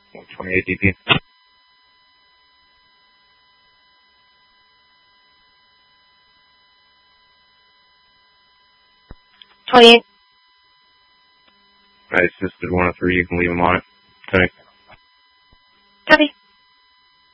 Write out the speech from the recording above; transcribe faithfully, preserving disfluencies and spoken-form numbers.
one twenty-eight D P. twenty-eight. I assisted one oh three, you can leave him on it. Thanks. Copy.